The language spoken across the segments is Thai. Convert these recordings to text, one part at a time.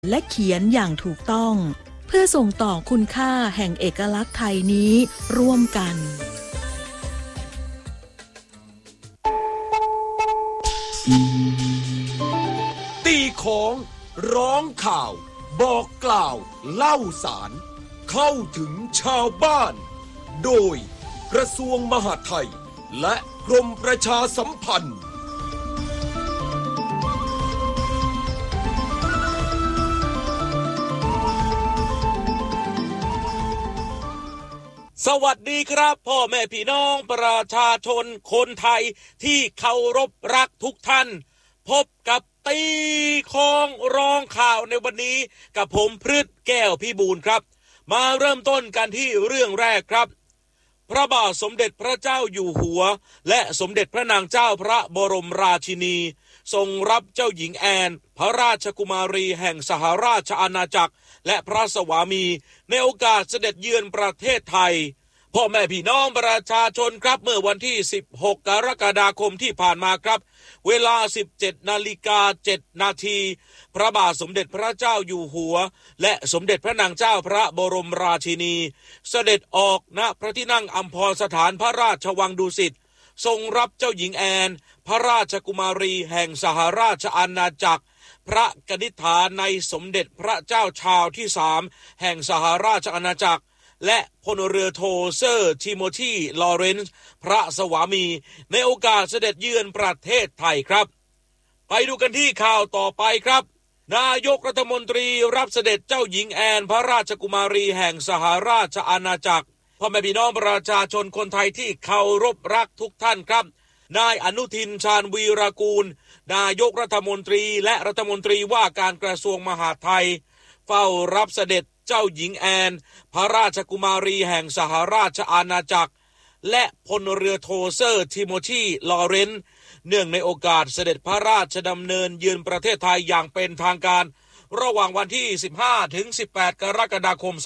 และเขียนอย่างถูกต้องเพื่อส่งต่อคุณค่าแห่งเอกลักษณ์ไทยนี้ร่วมกันตีของร้องข่าวบอกกล่าวเล่าสารเข้าถึงชาวบ้านโดยกระทรวงมหาดไทยและกรมประชาสัมพันธ์สวัสดีครับพ่อแม่พี่น้องประชาชนคนไทยที่เคารพรักทุกท่านพบกับตีของร้องข่าวในวันนี้กับผมพฤทธิ์แก้วพิบูลครับมาเริ่มต้นกันที่เรื่องแรกครับพระบาทสมเด็จพระเจ้าอยู่หัวและสมเด็จพระนางเจ้าพระบรมราชินีทรงรับเจ้าหญิงแอนพระราชกุมารีแห่งสหราชอาณาจักรและพระสวามีในโอกาสเสด็จเยือนประเทศไทยพ่อแม่พี่น้องประชาชนครับเมื่อวันที่16กรกฎาคมที่ผ่านมาครับเวลา 17:07 นาทีพระบาทสมเด็จพระเจ้าอยู่หัวและสมเด็จพระนางเจ้าพระบรมราชินีเสด็จออกณพระที่นั่งอัมพรสถานพระราชวังดุสิตทรงรับเจ้าหญิงแอนพระราชกุมารีแห่งสหราชอาณาจักรพระกนิษฐาในสมเด็จพระเจ้าชาวที่3แห่งสหราชอาณาจักรและพลเรือโทเซอร์ทิโมธีลอเรนซ์พระสวามีในโอกาสเสด็จเยือนประเทศไทยครับไปดูกันที่ข่าวต่อไปครับนายกรัฐมนตรีรับเสด็จเจ้าหญิงแอนพระราชกุมารีแห่งสหราชอาณาจักรพ่อแม่พี่น้องประชาชนคนไทยที่เคารพรักทุกท่านครับนายอนุทินชาญวีรกูลนายกรัฐมนตรีและรัฐมนตรีว่าการกระทรวงมหาดไทยเฝ้ารับเสด็จเจ้าหญิงแอนพระราชกุมารีแห่งสหราชอาณาจักรและพลเรือโทเซอร์ทิโมธีลอเรนซ์เนื่องในโอกาสเสด็จพระราชดำเนินเยือนประเทศไทยอย่างเป็นทางการระหว่างวันที่15ถึง18กรกฎาคม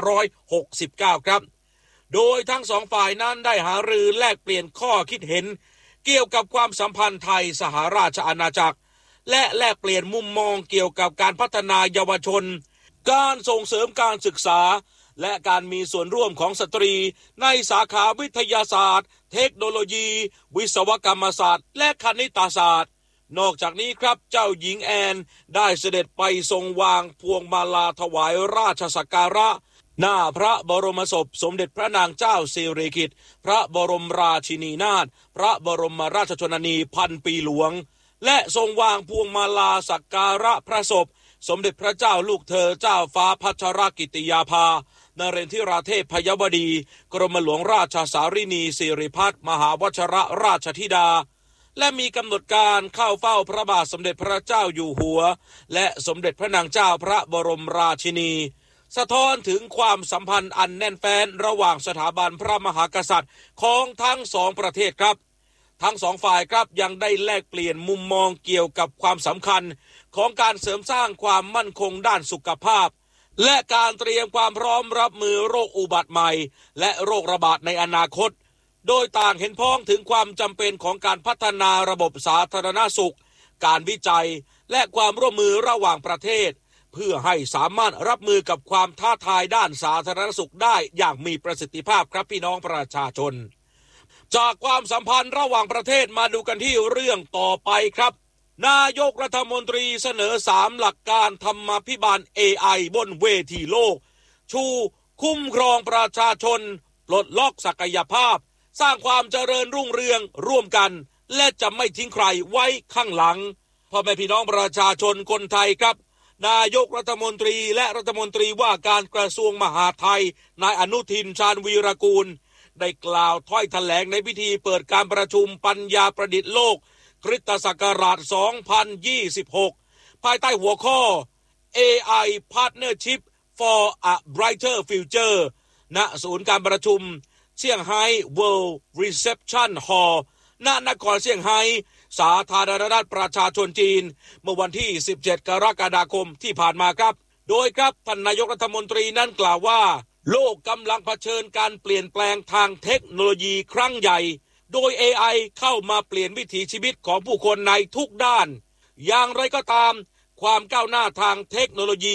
2569ครับโดยทั้งสองฝ่ายนั้นได้หารือแลกเปลี่ยนข้อคิดเห็นเกี่ยวกับความสัมพันธ์ไทยสหราชอาณาจักรและแลกเปลี่ยนมุมมองเกี่ยวกับการพัฒนาเยาวชนการส่งเสริมการศึกษาและการมีส่วนร่วมของสตรีในสาขาวิทยาศาสตร์เทคโนโลยีวิศวกรรมศาสตร์และคณิตศาสตร์นอกจากนี้ครับเจ้าหญิงแอนได้เสด็จไปทรงวางพวงมาลาถวายราชสักการะหน้าพระบรมศพสมเด็จพระนางเจ้าสิริกิติ์พระบรมราชินีนาถพระบรมราชชนนีพันปีหลวงและทรงวางพวงมาลาสักการะพระศพสมเด็จพระเจ้าลูกเธอเจ้าฟ้าพัชรกิติยาภานเรนทิราเทพพยวดีกรมหลวงราชสารินีสิริพัฒน์มหาวชรราชธิดาและมีกำหนดการเข้าเฝ้าพระบาทสมเด็จพระเจ้าอยู่หัวและสมเด็จพระนางเจ้าพระบรมราชินีสะท้อนถึงความสัมพันธ์อันแน่นแฟ้นระหว่างสถาบันพระมหากษัตริย์ของทั้งสองประเทศครับทั้งสองฝ่ายครับยังได้แลกเปลี่ยนมุมมองเกี่ยวกับความสำคัญของการเสริมสร้างความมั่นคงด้านสุขภาพและการเตรียมความพร้อมรับมือโรคอุบัติใหม่และโรคระบาดในอนาคตโดยต่างเห็นพ้องถึงความจำเป็นของการพัฒนาระบบสาธารณสุขการวิจัยและความร่วมมือระหว่างประเทศเพื่อให้สามารถรับมือกับความท้าทายด้านสาธารณสุขได้อย่างมีประสิทธิภาพครับพี่น้องประชาชนจากความสัมพันธ์ระหว่างประเทศมาดูกันที่เรื่องต่อไปครับนายกรัฐมนตรีเสนอ3หลักการธรรมาภิบาล AI บนเวทีโลกชูคุ้มครองประชาชนปลดล็อกศักยภาพสร้างความเจริญรุ่งเรืองร่วมกันและจะไม่ทิ้งใครไว้ข้างหลังพ่อแม่พี่น้องประชาชนคนไทยครับนายกรัฐมนตรีและรัฐมนตรีว่าการกระทรวงมหาดไทยนายอนุทินชาญวีรกูลได้กล่าวถ้อยแถลงในพิธีเปิดการประชุมปัญญาประดิษฐ์โลกคริสตศักราช 2026 ภายใต้หัวข้อ AI Partnership for a Brighter Future ณ ศูนย์การประชุมเซี่ยงไฮ้ World Reception Hall ณ นครเซี่ยงไฮ้สาธารณรัฐประชาชนจีนเมื่อวันที่ 17 กรกฎาคมที่ผ่านมาครับโดยครับท่านนายกรัฐมนตรีนั้นกล่าวว่าโลกกำลังเผชิญการเปลี่ยนแปลงทางเทคโนโลยีครั้งใหญ่โดย AI เข้ามาเปลี่ยนวิถีชีวิตของผู้คนในทุกด้านอย่างไรก็ตามความก้าวหน้าทางเทคโนโลยี